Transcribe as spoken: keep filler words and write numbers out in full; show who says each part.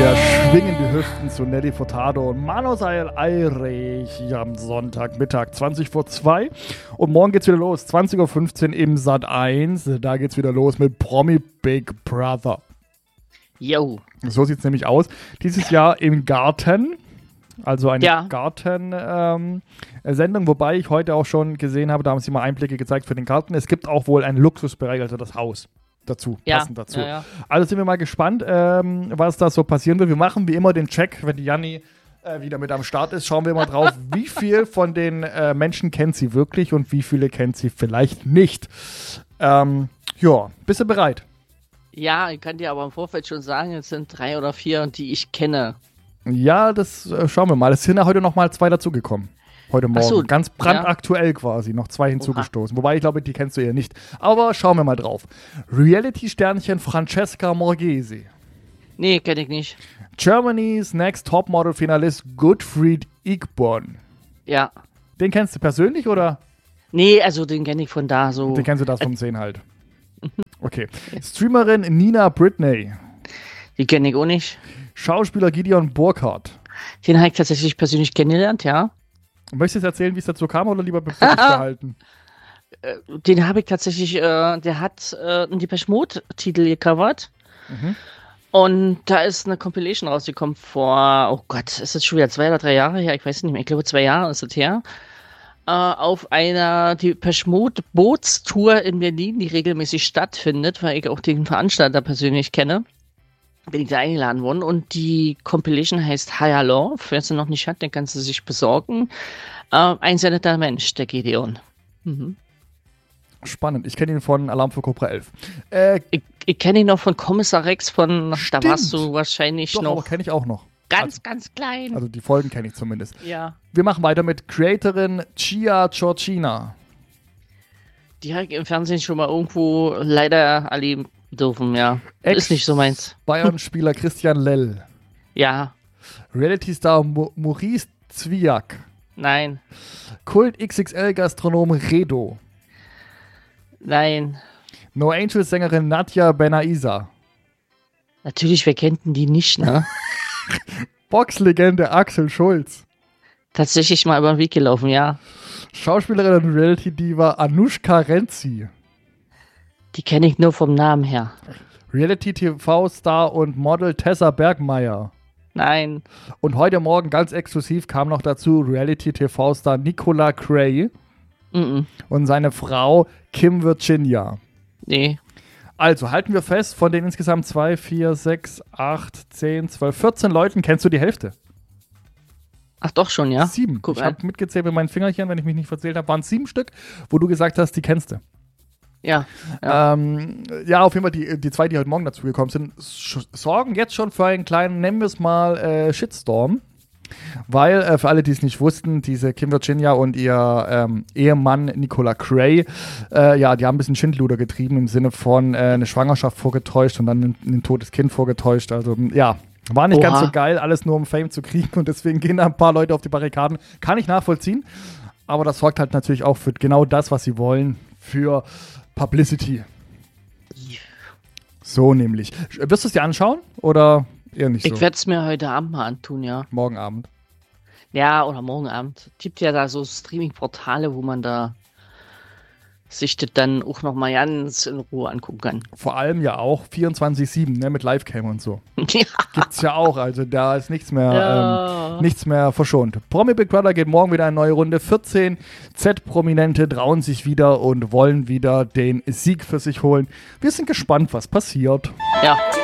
Speaker 1: Wir schwingen die Hüften zu Nelly Furtado und Manos Eilreich am Sonntagmittag zwanzig vor zwei. Und morgen geht's wieder los, zwanzig Uhr fünfzehn im Sat eins. Da geht's wieder los mit Promi Big Brother.
Speaker 2: Jo.
Speaker 1: So sieht's nämlich aus. Dieses Jahr im Garten. Also eine
Speaker 2: Ja.
Speaker 1: Garten-Sendung, ähm, wobei ich heute auch schon gesehen habe, da haben sie mal Einblicke gezeigt für den Garten. Es gibt auch wohl einen Luxusbereich, also das Haus dazu,
Speaker 2: Ja.
Speaker 1: passend dazu.
Speaker 2: Ja, ja.
Speaker 1: Also sind wir mal gespannt, ähm, was da so passieren wird. Wir machen wie immer den Check, wenn die Janni äh, wieder mit am Start ist, schauen wir mal drauf, wie viel von den äh, Menschen kennt sie wirklich und wie viele kennt sie vielleicht nicht. Ähm, ja, bist du bereit?
Speaker 2: Ja, ich kann dir aber im Vorfeld schon sagen, es sind drei oder vier, die ich kenne.
Speaker 1: Ja, das äh, schauen wir mal. Es sind ja heute noch mal zwei dazugekommen. Heute Morgen.
Speaker 2: Ach so,
Speaker 1: Ganz brandaktuell ja. quasi. Noch zwei hinzugestoßen. Oha. Wobei, ich glaube, die kennst du eher nicht. Aber schauen wir mal drauf. Reality-Sternchen Francesca Morghesi.
Speaker 2: Nee, kenne ich nicht.
Speaker 1: Germany's Next Topmodel-Finalist Gottfried Igbon.
Speaker 2: Ja.
Speaker 1: Den kennst du persönlich, oder?
Speaker 2: Nee, also den kenne ich von da so.
Speaker 1: Den kennst du das vom Sehen halt. Okay. Streamerin Nina Britney.
Speaker 2: Die kenne ich auch nicht.
Speaker 1: Schauspieler Gideon Burkhardt.
Speaker 2: Den habe ich tatsächlich persönlich kennengelernt, ja.
Speaker 1: Möchtest du jetzt erzählen, wie es dazu kam, oder lieber bevor behalten?
Speaker 2: Äh, Den habe ich tatsächlich, äh, der hat äh, einen Depeche Mode-Titel gecovert.
Speaker 1: Mhm.
Speaker 2: Und da ist eine Compilation rausgekommen vor, oh Gott, ist das schon wieder zwei oder drei Jahre her? Ich weiß nicht mehr, ich glaube zwei Jahre ist das her. Äh, auf einer Depeche Mode Bootstour in Berlin, die regelmäßig stattfindet, weil ich auch den Veranstalter persönlich kenne, bin ich da eingeladen worden. Und die Compilation heißt Higher Love. Wer sie noch nicht hat, den kannst du sich besorgen. Äh, ein sehr netter Mensch, der Gideon. Mhm.
Speaker 1: Spannend. Ich kenne ihn von Alarm für Cobra elf. Äh,
Speaker 2: Ich, ich kenne ihn noch von Kommissar Rex, von
Speaker 1: Stimmt.
Speaker 2: da warst du wahrscheinlich
Speaker 1: doch,
Speaker 2: noch
Speaker 1: aber kenne ich auch noch.
Speaker 2: ganz,
Speaker 1: also,
Speaker 2: ganz klein.
Speaker 1: Also die Folgen kenne ich zumindest.
Speaker 2: Ja.
Speaker 1: Wir machen weiter mit Creatorin Chia Georgina.
Speaker 2: Die habe ich im Fernsehen schon mal irgendwo leider erleben dürfen, ja. Ist nicht so meins.
Speaker 1: Bayern-Spieler Christian Lell.
Speaker 2: Ja,
Speaker 1: Reality-Star Mo- Maurice Zwiak.
Speaker 2: nein,
Speaker 1: Kult-X X L-Gastronom Redo.
Speaker 2: nein.
Speaker 1: No Angels-Sängerin Nadja Benaisa.
Speaker 2: Natürlich, wer kennt denn die nicht, ne?
Speaker 1: Boxlegende Axel Schulz.
Speaker 2: Tatsächlich mal über den Weg gelaufen, ja.
Speaker 1: Schauspielerin und Reality-Diva Anushka Renzi.
Speaker 2: Die kenne ich nur vom Namen her.
Speaker 1: Reality-T V-Star und Model Tessa Bergmeier.
Speaker 2: Nein,
Speaker 1: Und heute Morgen ganz exklusiv kam noch dazu Reality-T V-Star Nicola Cray
Speaker 2: mhm.
Speaker 1: und seine Frau Kim Virginia.
Speaker 2: Nee.
Speaker 1: Also halten wir fest, von den insgesamt zwei, vier, sechs, acht, zehn, zwölf, vierzehn Leuten kennst du die Hälfte.
Speaker 2: Ach doch schon, ja?
Speaker 1: Sieben.
Speaker 2: Guck
Speaker 1: ich
Speaker 2: an.
Speaker 1: habe mitgezählt mit meinen Fingerchen, wenn ich mich nicht verzählt habe, waren es sieben Stück, wo du gesagt hast, die kennst du.
Speaker 2: Ja.
Speaker 1: Ja, ähm, ja auf jeden Fall die, die zwei, die heute Morgen dazugekommen sind, sch- sorgen jetzt schon für einen kleinen, nennen wir es mal, äh, Shitstorm. Weil, äh, für alle, die es nicht wussten, diese Kim Virginia und ihr ähm, Ehemann Nicola Cray, äh, ja, die haben ein bisschen Schindluder getrieben im Sinne von äh, eine Schwangerschaft vorgetäuscht und dann ein, ein totes Kind vorgetäuscht. Also, ja, war nicht
Speaker 2: Oha.
Speaker 1: ganz so geil, alles nur um Fame zu kriegen und deswegen gehen da ein paar Leute auf die Barrikaden. Kann ich nachvollziehen, aber das sorgt halt natürlich auch für genau das, was sie wollen, für Publicity. So nämlich. Wirst du es dir anschauen oder eher nicht so?
Speaker 2: Ich werde es mir heute Abend mal antun, ja.
Speaker 1: Morgen Abend.
Speaker 2: Ja, oder morgen Abend. Gibt ja da so Streaming-Portale, wo man da sich das dann auch noch mal ganz in Ruhe angucken kann.
Speaker 1: Vor allem ja auch vierundzwanzig sieben, ne, mit Livecam und so.
Speaker 2: Ja.
Speaker 1: Gibt's ja auch, also da ist nichts mehr,
Speaker 2: Ja.
Speaker 1: ähm, nichts mehr verschont. Promi Big Brother geht morgen wieder eine neue Runde. vierzehn Z-Prominente trauen sich wieder und wollen wieder den Sieg für sich holen. Wir sind gespannt, was passiert.
Speaker 2: Ja.